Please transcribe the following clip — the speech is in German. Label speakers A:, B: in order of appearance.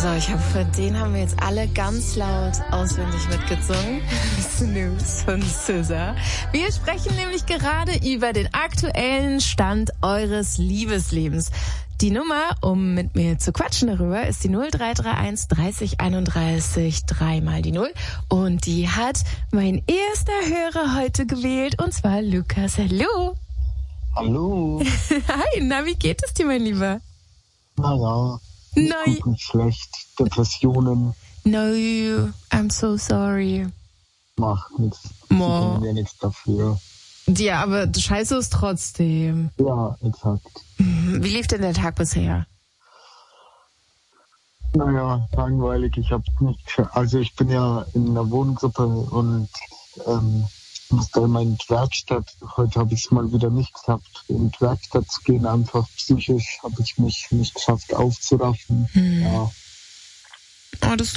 A: So, den haben wir jetzt alle ganz laut auswendig mitgesungen. Snooze von SZA. Wir sprechen nämlich gerade über den aktuellen Stand eures Liebeslebens. Die Nummer, um mit mir zu quatschen darüber, ist die 0331 30 31 3 mal die 0. Und die hat mein erster Hörer heute gewählt, und zwar Lukas. Hallo.
B: Hallo.
A: Hi, na, wie geht es dir, mein Lieber?
B: Naja, nicht gut, nicht schlecht. Depressionen.
A: No, I'm so sorry.
B: Macht nichts. Sie können ja nichts dafür.
A: Ja, aber scheiße ist trotzdem.
B: Ja, exakt.
A: Wie lief denn der Tag bisher?
B: Naja, langweilig. Ich bin ja in einer Wohngruppe und musste immer in die Werkstatt. Heute habe ich es mal wieder nicht geschafft, in die Werkstatt zu gehen. Einfach psychisch habe ich mich nicht geschafft aufzuraffen. Ja.